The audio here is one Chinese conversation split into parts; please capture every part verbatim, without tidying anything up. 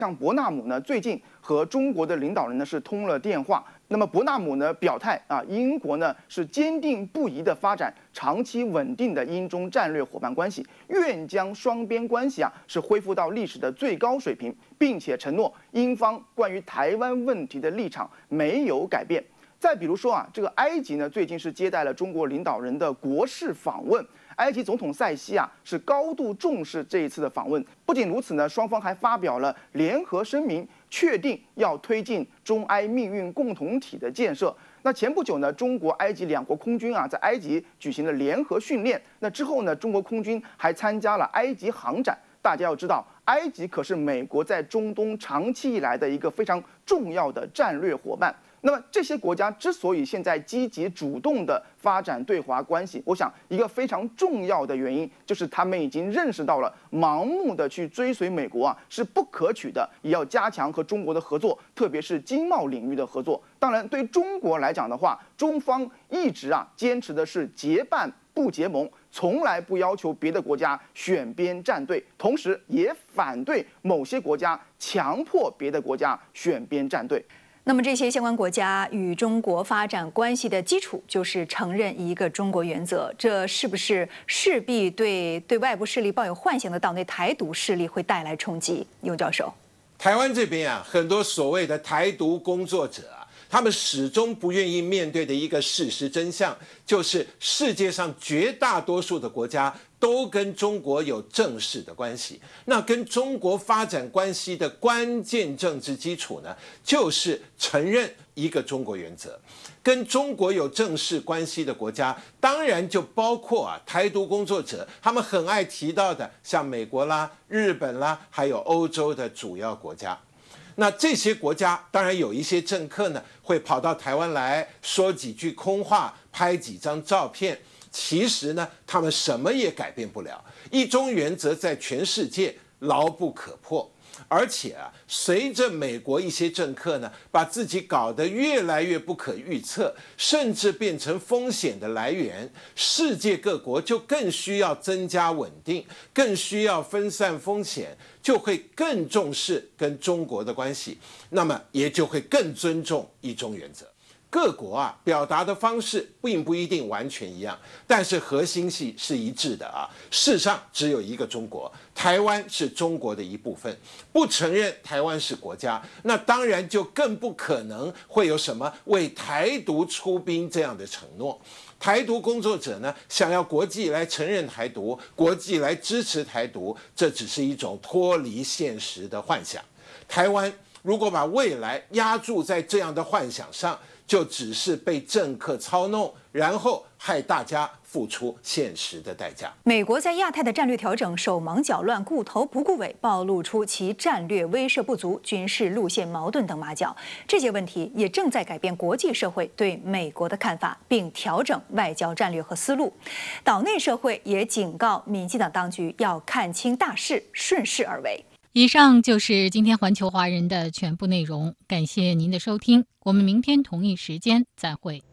像伯纳姆呢，最近和中国的领导人呢是通了电话。那么伯纳姆呢表态啊，英国呢是坚定不移地发展长期稳定的英中战略伙伴关系，愿将双边关系啊是恢复到历史的最高水平，并且承诺英方关于台湾问题的立场没有改变。再比如说啊，这个埃及呢最近是接待了中国领导人的国事访问。埃及总统塞西啊是高度重视这一次的访问，不仅如此呢，双方还发表了联合声明，确定要推进中埃命运共同体的建设。那前不久呢，中国、埃及两国空军啊在埃及举行了联合训练。那之后呢，中国空军还参加了埃及航展。大家要知道，埃及可是美国在中东长期以来的一个非常重要的战略伙伴。那么这些国家之所以现在积极主动的发展对华关系，我想一个非常重要的原因就是他们已经认识到了，盲目的去追随美国啊是不可取的，也要加强和中国的合作，特别是经贸领域的合作。当然，对中国来讲的话，中方一直啊坚持的是结伴不结盟，从来不要求别的国家选边站队，同时也反对某些国家强迫别的国家选边站队。 那么这些相关国家与中国发展关系的基础就是承认一个中国原则，这是不是势必对对外部势力抱有幻想的岛内台独势力会带来冲击？尤教授， 台湾这边啊，很多所谓的台独工作者啊，他们始终不愿意面对的一个事实真相，就是世界上绝大多数的国家都跟中国有正式的关系。那跟中国发展关系的关键政治基础呢，就是承认一个中国原则。跟中国有正式关系的国家，当然就包括啊台独工作者，他们很爱提到的，像美国啦、日本啦，还有欧洲的主要国家。那这些国家当然有一些政客呢，会跑到台湾来说几句空话，拍几张照片。其实呢，他们什么也改变不了。一中原则在全世界牢不可破，而且啊，随着美国一些政客呢，把自己搞得越来越不可预测，甚至变成风险的来源，世界各国就更需要增加稳定，更需要分散风险，就会更重视跟中国的关系，那么也就会更尊重一中原则。各国啊表达的方式并不一定完全一样，但是核心系是一致的啊。世上只有一个中国，台湾是中国的一部分，不承认台湾是国家，那当然就更不可能会有什么为台独出兵这样的承诺。台独工作者呢，想要国际来承认台独，国际来支持台独，这只是一种脱离现实的幻想。台湾如果把未来压注在这样的幻想上，就只是被政客操弄，然后害大家付出现实的代价。 美国在亚太的战略调整手忙脚乱、顾头不顾尾，暴露出其战略威慑不足、军事路线矛盾等马脚。这些问题也正在改变国际社会对美国的看法，并调整外交战略和思路。岛内社会也警告民进党当局要看清大势，顺势而为。 以上就是今天环球华人的全部内容，感谢您的收听，我们明天同一时间再会。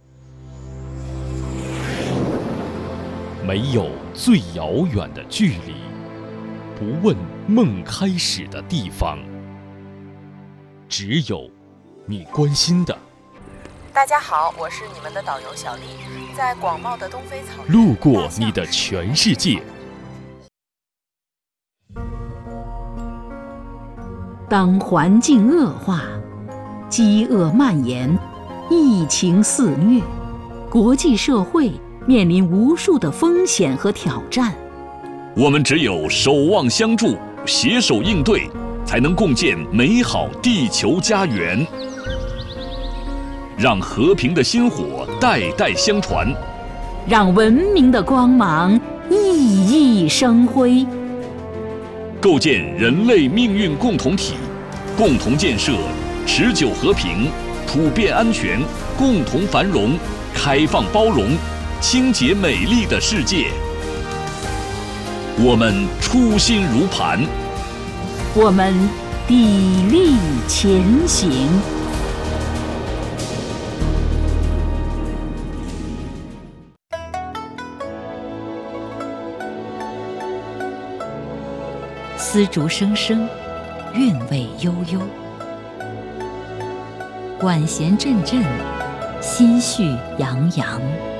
没有最遥远的距离，不问梦开始的地方，只有你关心的。 大家好，我是你们的导游小丽，在广袤的东非草原， 路过你的全世界。 当环境恶化，饥饿蔓延，疫情肆虐，国际社会面临无数的风险和挑战。 我们只有守望相助，携手应对，才能共建美好地球家园。让和平的薪火代代相传， 让文明的光芒熠熠生辉。 构建人类命运共同体，共同建设持久和平、普遍安全、共同繁荣、开放包容、清洁美丽的世界。我们初心如磐， 我们砥砺前行。丝竹声声， 韵味悠悠。管弦阵阵，心绪洋洋。